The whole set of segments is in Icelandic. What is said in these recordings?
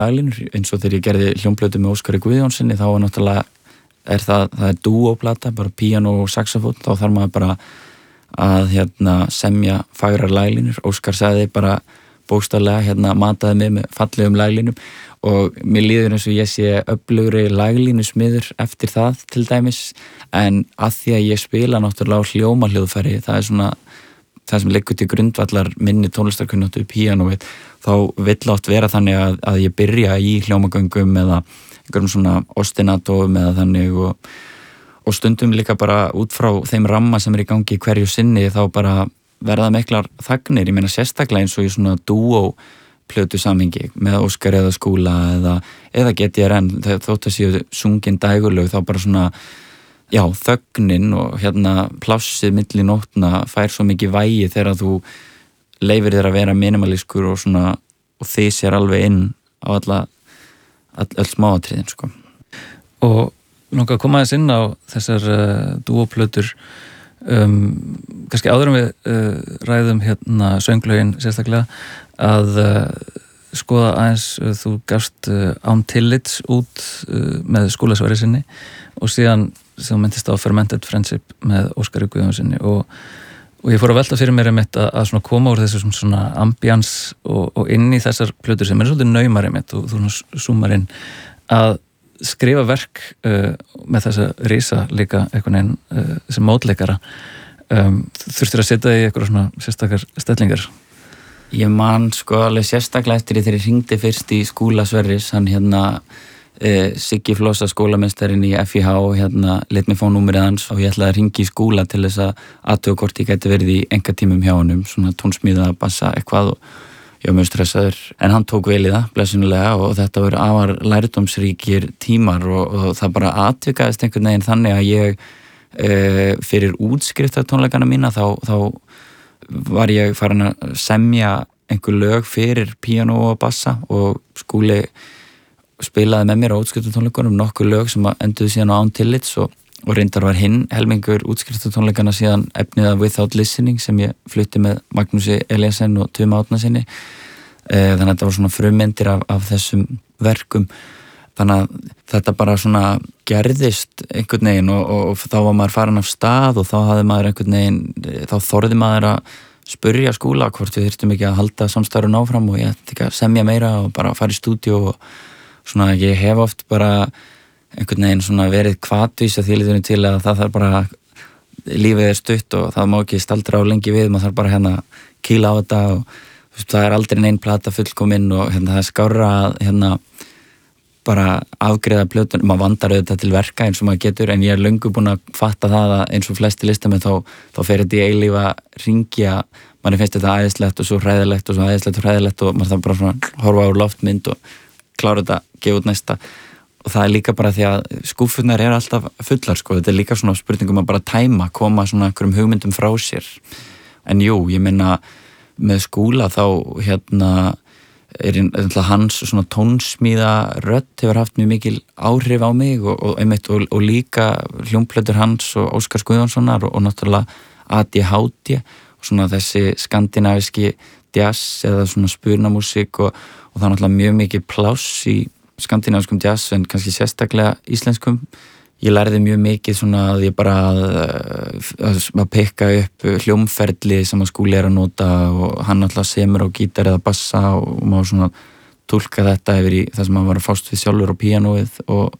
laglínur eins og þegar ég gerði hljómplötu með Óskari Guðjónssoni þá var náttúrulega það er dúóplata, bara píanó og saxofón, þá þarf maður bara að semja fagrar laglínur. Óskar sagði bara bókstaflega mataði mig með fallegum laglínum og mér líður eins og ég sé öflugri laglínusmiður eftir það til dæmis, en að því að ég spila náttúrulega á hljómahljóðfæri, það er svona það sem liggur til grundvallar minni tónlistarkunnáttu píanóið, þá vill oft vera þannig að ég byrja í hljómagöngum eða einhverjum svona ostinatóum eða þannig og stundum líka bara út frá þeim ramma sem er í gangi hverju sinni þá bara verða miklar þagnir, ég meina sérstaklega eins og í svona dúóplötu samhengi með Óskar eða Skúla eða GTRN, þótt að séu sungin dægurlög, þá bara svona já, þögnin og plássið milli nótna fær svo mikið vægi þegar þú leifir þér að vera minimalískur og svona og þið sér alveg inn á öll smáatriðin sko. Og langar að koma aðeins inn á þessar dúóplötur, kannski áður en við ræðum sönglögin sérstaklega að skoða aðeins, þú gafst Án tillits út með Skúla Sverri sinni og síðan sem þú myndist á Fermented Friendship með Óskari Guðjónssoni og ég fór að velta fyrir mér að svona koma úr þessu svona ambiance og inn í þessar plötur sem er svolítið naumar og þú súmar inn að skrifa verk með þessa risa líka einhvern veginn sem mótleikara. Þurftir að setja í eitthvað svona sérstakar stellingar? Ég man sko alveg sérstaklega eftir þegar ég hringdi fyrst í Skúla Sverris, hann Siggi Flosa skólameistarinn í FIH lét mig fá númerið hans og ég ætlaði að hringi í Skúla til þess að athuga hvort ég gæti verið í engatímum hjá honum, svona tónsmíða, bassa, eitthvað og ég var mjög stressaður, en hann tók vel í það, blessunulega, og þetta voru afar lærdómsríkir tímar og það bara atvikaðist einhvern veginn þannig að ég fyrir útskriftartónleikana mína þá var ég farin að semja einhver lög fyrir píanó og bassa og Skúli spilaði með mér á útskriftartónleikunum nokkur lög sem enduðu síðan á Án tillits og reyndar var hinn helmingur útskriftartónleikana síðan efnið af Without Listening sem ég flutti með Magnúsi Eliasen og Tumi Árnasyni, þannig að þetta var svona frummyndir af þessum verkum, þannig að þetta bara svona gerðist einhvern veginn og þá var maður farin af stað og þá hafði maður einhvern veginn, þá þorði maður að spurja Skúla hvort við þyrftum ekki að halda samstarfinu áfram og ég ætti ekki að semja meira og bara fara í stúdíó og svona ég hef oft bara einhvern veginn svona verið hvatvís að því liðinu til að það þarf bara lífið er stutt og það má ekki staldra á lengi við, maður þarf bara kýla á þetta og það er aldrei neinn plata fullkominn og það er skárra að bara afgreiða plötun, maður vandar auðvitað til verka eins og maður getur, en ég er löngu búin að fatta það að eins og flesti listamenn þá fer þetta í eilífa hringi að manni finnst þetta æðislegt og svo hræðilegt og svo æðislegt og hræðilegt og maður þarf bara svona horfa á loftmynd og klára þetta, gefa út næsta og það er líka bara því að skúfurnar eru alltaf fullar sko, þetta er líka svona spurningum að bara tæma, koma svona einhverjum hugmyndum frá sér, en jú, ég meina með Skúla þá er hans svona tónsmíða rödd hefur haft mjög mikil áhrif á mig og líka hljómplötur hans og Óskars Guðjónssonar og náttúrulega ADHD og svona þessi skandinaviski jazz eða svona spurnamúsík og það er náttúrulega mjög mikið pláss í skandinaviskum jazz en kannski sérstaklega íslenskum. Ég lærði mjög mikið svona að ég bara að pikka upp hljómferli sem að Skúli er að nota og hann alltaf semur á gítar eða bassa og má svona túlka þetta yfir í það sem hann var að fást við sjálfur á píanóið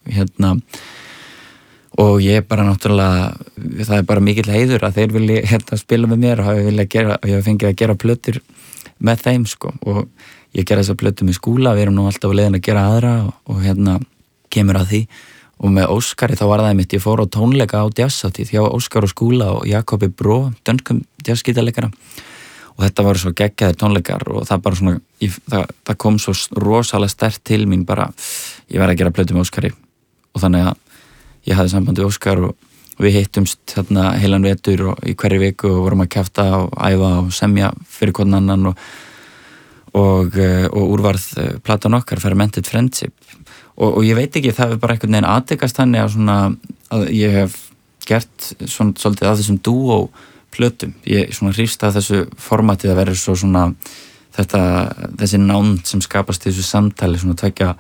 og ég bara náttúrulega, það er bara mikill heiður að þeir vilji spila með mér og ég hef fengið að gera plötur með þeim sko og ég gera þessa plötu með Skúla, við erum nú alltaf á leiðin að gera aðra og kemur að því og með Óskari þá var það einmitt, ég fór á tónleika á jazzhátíð hjá Óskar og Skúla og Jakobi Bró, dönskum jazzgítarleikara og þetta var svo geggjaðir tónleikar og það bara svona, það kom svo rosalega sterkt til mín bara, ég var að gera plötu með Óskari og þannig að ég hafði samband við Óskar og við hittumst heilan vetur og í hverju viku og vorum að kjafta og æfa og semja fyrir hvern annan og úrvarð platan okkar, Fermented Friendship og ég veit ekki, það er bara einhvern veginn aðtekast þannig að ég hef gert svolítið að þessum dúó plötum, ég svona hrifst að þessu formati að vera svo svona þessi nánd sem skapast í þessu samtali svona tvekja